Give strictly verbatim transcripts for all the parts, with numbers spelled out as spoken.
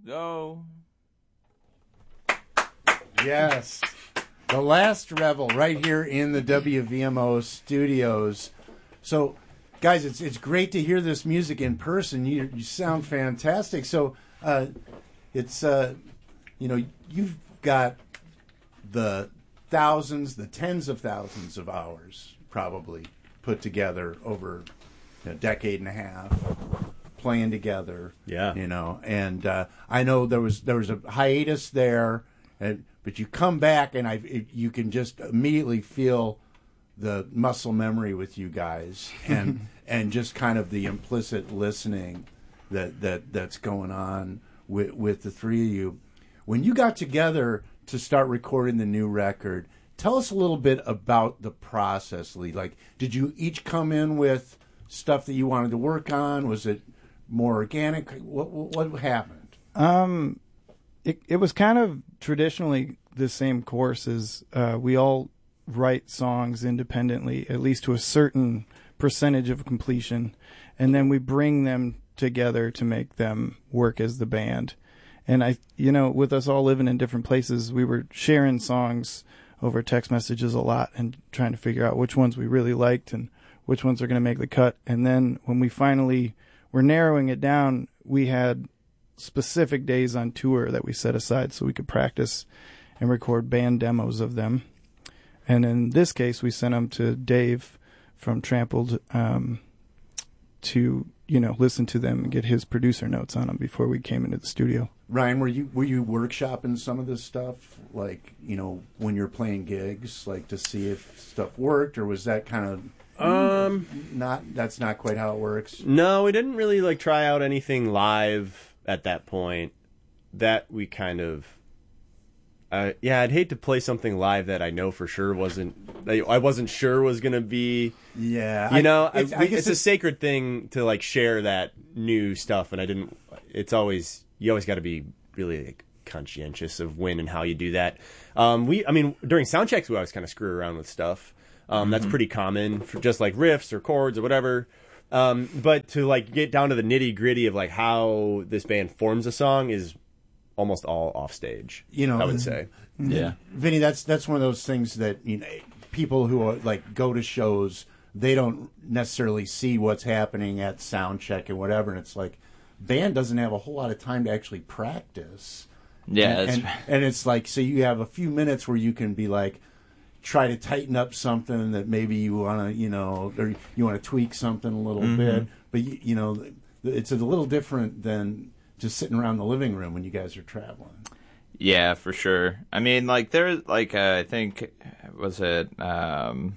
go. Yes. The Last Revel right here in the W V M O studios. So, guys, it's it's great to hear this music in person. You you sound fantastic. So, uh, it's, uh, you know, you've got the thousands, the tens of thousands of hours probably put together over a decade and a half, playing together. Yeah. You know, and uh, I know there was there was a hiatus there, and, but you come back and I it, you can just immediately feel the muscle memory with you guys and and just kind of the implicit listening that, that that's going on with with the three of you. When you got together to start recording the new record, tell us a little bit about the process, Lee. Like, did you each come in with stuff that you wanted to work on? Was it more organic? What what, what happened? Um, it it was kind of traditionally the same course as uh, we all write songs independently, at least to a certain percentage of completion, and then we bring them together to make them work as the band. And I, you know, with us all living in different places, we were sharing songs over text messages a lot and trying to figure out which ones we really liked and which ones are going to make the cut. And then when we finally were narrowing it down, we had specific days on tour that we set aside so we could practice and record band demos of them. And in this case, we sent them to Dave from Trampled um, to, you know, listen to them and get his producer notes on them before we came into the studio. Ryan, were you were you workshopping some of this stuff, like, you know, when you're playing gigs, like to see if stuff worked, or was that kind of um not? That's not quite how it works. No, we didn't really like try out anything live at that point. That we kind of, uh, yeah, I'd hate to play something live that I know for sure wasn't. I wasn't sure was gonna be. Yeah, you know, I, it's, I, I guess it's, it's a sacred thing to like share that new stuff, and I didn't. It's always. You always got to be really like, conscientious of when and how you do that. Um, we, I mean, during sound checks, we always kind of screw around with stuff. Um, mm-hmm. That's pretty common for just like riffs or chords or whatever. Um, but to like get down to the nitty gritty of like how this band forms a song is almost all off stage. You know, I would say. Yeah, Vinny, that's that's one of those things that, you know, people who are like go to shows, they don't necessarily see what's happening at sound check and whatever, and it's like. Band doesn't have a whole lot of time to actually practice. Yeah, and, that's and, and it's like, so you have a few minutes where you can be like, try to tighten up something that maybe you want to, you know, or you want to tweak something a little mm-hmm. bit. But, you, you know, it's a little different than just sitting around the living room when you guys are traveling. Yeah, for sure. I mean, like, there's, like, uh, I think, was it um,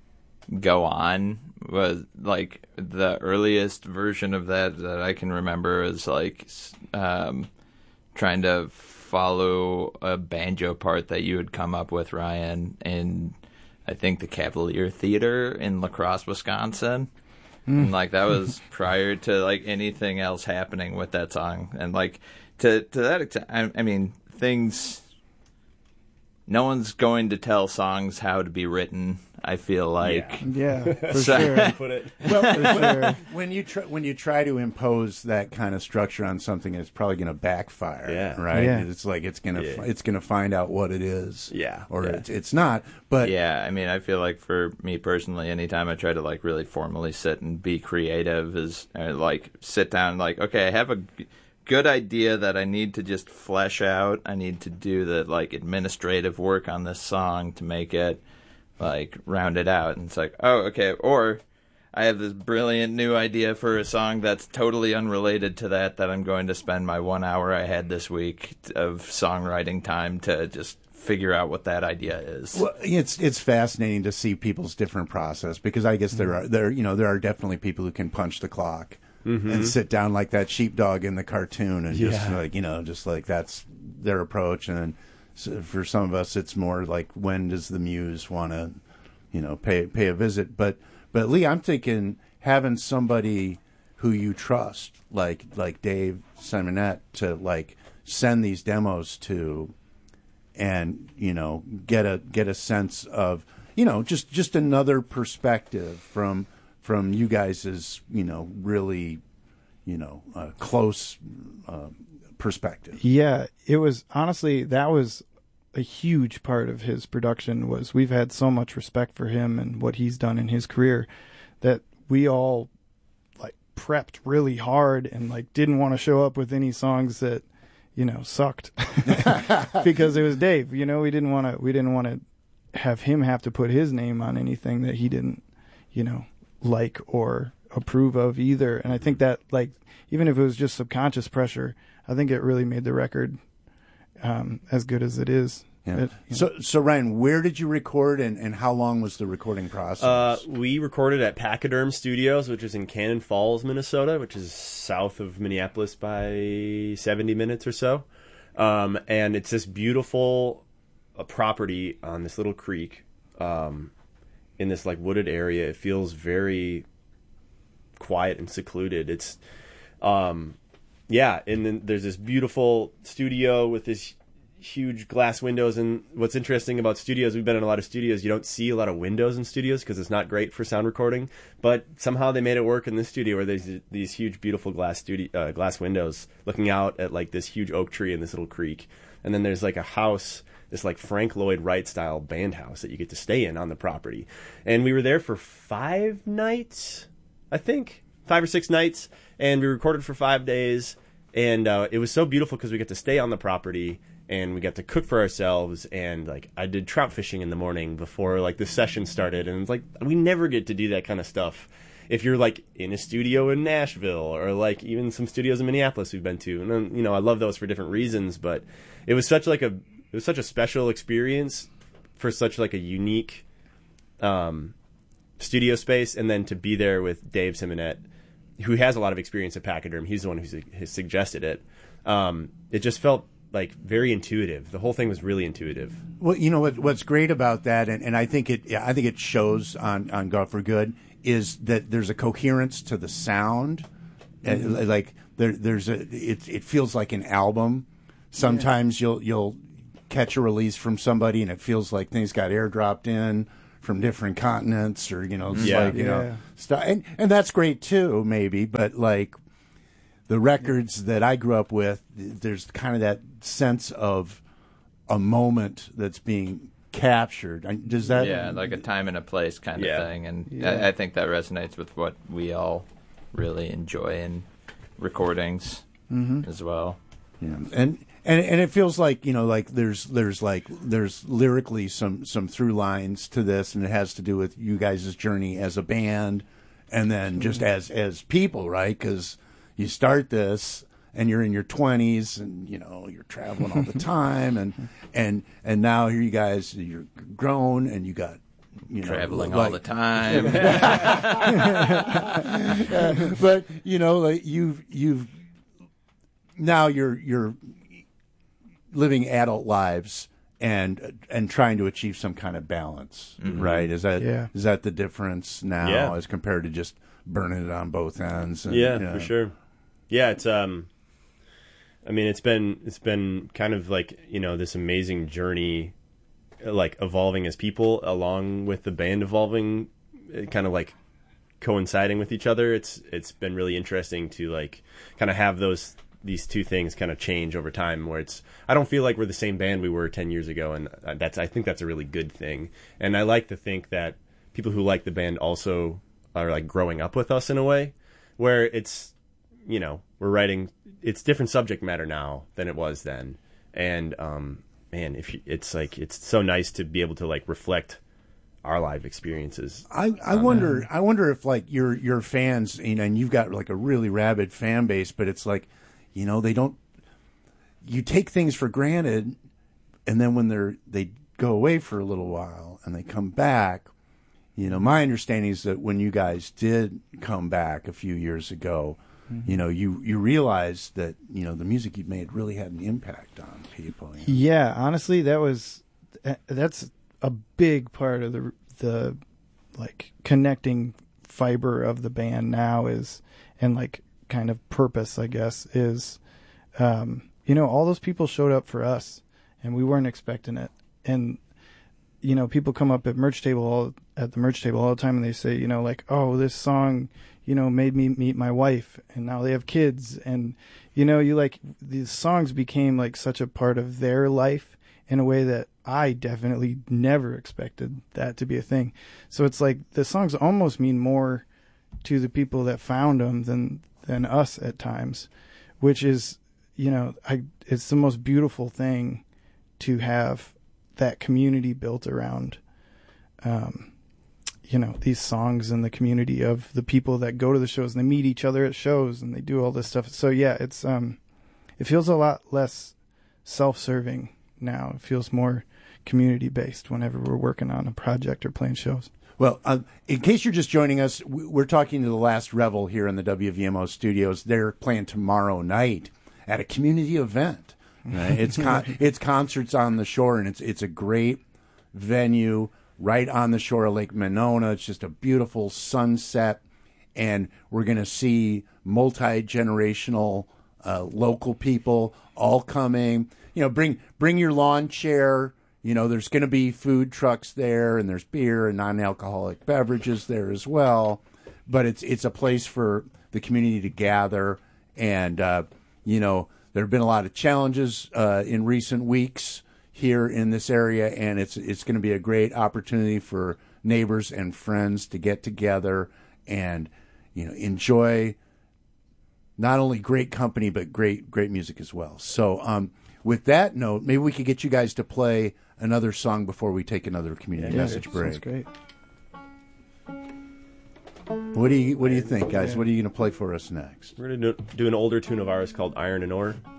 Go On? Was like the earliest version of that that I can remember is like um, trying to follow a banjo part that you had come up with, Ryan, in I think the Cavalier Theater in La Crosse, Wisconsin. Mm. And like that was prior to like anything else happening with that song. And like to to that extent, I, I mean things. No one's going to tell songs how to be written. I feel like, yeah, yeah for so, sure. Put it. Well, for sure. when you try, when you try to impose that kind of structure on something, it's probably going to backfire. Yeah, right. Yeah. It's like it's gonna yeah. it's gonna find out what it is. Yeah, or yeah. It's, it's not. But yeah, I mean, I feel like for me personally, anytime I try to like really formally sit and be creative, is uh, like sit down, and like okay, I have a g- good idea that I need to just flesh out. I need to do the like administrative work on this song to make it. Like, round it out. And it's like, oh, okay. Or I have this brilliant new idea for a song that's totally unrelated to that, that I'm going to spend my one hour I had this week of songwriting time to just figure out what that idea is. Well, it's it's fascinating to see people's different process, because I guess there are there you know there are definitely people who can punch the clock mm-hmm. and sit down like that sheepdog in the cartoon and yeah. just like you know just like that's their approach. And then so for some of us, it's more like, when does the muse want to, you know, pay pay a visit? But but Lee, I'm thinking having somebody who you trust, like like Dave Simonette, to like send these demos to, and you know get a get a sense of, you know, just just another perspective from from you guys as, you know, really, you know, uh, close. Uh, perspective. Yeah, it was honestly that was a huge part of his production. Was we've had so much respect for him and what he's done in his career that we all like prepped really hard and like didn't want to show up with any songs that, you know, sucked because it was Dave. You know, we didn't want to we didn't want to have him have to put his name on anything that he didn't, you know, like or approve of either. And I think that, like, even if it was just subconscious pressure, I think it really made the record um, as good as it is. Yeah. It, you so, know. so Ryan, where did you record, and, and how long was the recording process? Uh, we recorded at Pachyderm Studios, which is in Cannon Falls, Minnesota, which is south of Minneapolis by seventy minutes or so. Um, and it's this beautiful uh, property on this little creek um, in this like wooded area. It feels very quiet and secluded. It's, um, yeah, and then there's this beautiful studio with this huge glass windows. And what's interesting about studios, we've been in a lot of studios, you don't see a lot of windows in studios because it's not great for sound recording, but somehow they made it work in this studio where there's these huge beautiful glass studio uh, glass windows looking out at like this huge oak tree in this little creek. And then there's like a house, this like Frank Lloyd Wright style band house that you get to stay in on the property. And we were there for five nights, I think, five or six nights, and we recorded for five days. And uh, it was so beautiful because we got to stay on the property and we got to cook for ourselves. And like I did trout fishing in the morning before like the session started. And it's like we never get to do that kind of stuff if you're like in a studio in Nashville or like even some studios in Minneapolis we've been to. And then, you know, I love those for different reasons, but it was such like a it was such a special experience for such like a unique um, studio space. And then to be there with Dave Simonette, who has a lot of experience at Pachyderm. He's the one who has suggested it. Um, it just felt like very intuitive. The whole thing was really intuitive. Well, you know what, what's great about that, and, and I think it, I think it shows on on God for Good, is that there's a coherence to the sound. Mm-hmm. Uh, like there, there's a, it, it feels like an album. Sometimes yeah. you'll you'll catch a release from somebody, and it feels like things got airdropped in from different continents, or you know, it's yeah. like you yeah. know, stuff, and and that's great too, maybe. But like the records that I grew up with, there's kind of that sense of a moment that's being captured. Does that? Yeah, like a time and a place kind yeah. of thing, and yeah. I, I think that resonates with what we all really enjoy in recordings mm-hmm. as well. Yeah, and. And and it feels like, you know, like there's there's like there's lyrically some, some through lines to this, and it has to do with you guys' journey as a band, and then just as as people, right? Because you start this and you're in your twenties, and you know you're traveling all the time, and and and now here you guys, you're grown, and you got, you know, traveling like, all the time. uh, but you know, like you've you've now you're you're. living adult lives and and trying to achieve some kind of balance, mm-hmm. right? Is that yeah. is that the difference now yeah. as compared to just burning it on both ends? And, yeah, you know. for sure. Yeah, it's um, I mean, it's been it's been kind of like, you know, this amazing journey, like evolving as people along with the band evolving, kind of like coinciding with each other. It's it's been really interesting to like kind of have those. These two things kind of change over time, where it's, I don't feel like we're the same band we were ten years ago. And that's, I think that's a really good thing. And I like to think that people who like the band also are like growing up with us in a way where it's, you know, we're writing, it's different subject matter now than it was then. And, um, man, if you, it's like, it's so nice to be able to like reflect our live experiences. I, I wonder, that. I wonder if like your, your fans, you know, and you've got like a really rabid fan base, but it's like, you know, they don't. You take things for granted, and then when they're they go away for a little while and they come back, you know, my understanding is that when you guys did come back a few years ago, mm-hmm. you know, you you realized that, you know, the music you made really had an impact on people. You know? Yeah, honestly, that was that's a big part of the the like connecting fiber of the band now is, and like. Kind of purpose, I guess, is, um, you know, all those people showed up for us and we weren't expecting it. And you know, people come up at merch table all at the merch table all the time, and they say, you know, like, oh, this song, you know, made me meet my wife, and now they have kids, and you know, you like these songs became like such a part of their life in a way that I definitely never expected that to be a thing. So it's like the songs almost mean more to the people that found them than than us at times, which is, you know, I it's the most beautiful thing to have that community built around, um, you know, these songs and the community of the people that go to the shows and they meet each other at shows and they do all this stuff. So yeah, it's um, it feels a lot less self-serving now. It feels more community-based whenever we're working on a project or playing shows. Well, uh, in case you're just joining us, we're talking to the Last Revel here in the W V M O studios. They're playing tomorrow night at a community event. Right? It's con- it's concerts on the shore, and it's it's a great venue right on the shore of Lake Monona. It's just a beautiful sunset, and we're going to see multi-generational uh, local people all coming. You know, bring bring your lawn chair. You know, there's going to be food trucks there, and there's beer and non-alcoholic beverages there as well. But it's it's a place for the community to gather, and uh, you know. There have been a lot of challenges uh, in recent weeks here in this area, and it's it's going to be a great opportunity for neighbors and friends to get together and, you know, enjoy not only great company but great great music as well. So, um, with that note, maybe we could get you guys to play another song before we take another community Yeah, message break. Sounds great. What do you What do you think, guys? What are you going to play for us next? We're going to do an older tune of ours called Iron and Ore.